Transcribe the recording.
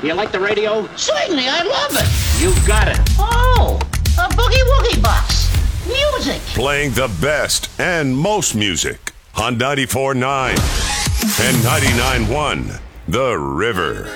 Do you like the radio? Certainly, I love it. You got it. Oh, a boogie woogie box. Music. Playing the best and most music on 94.9 and 99.1 The River.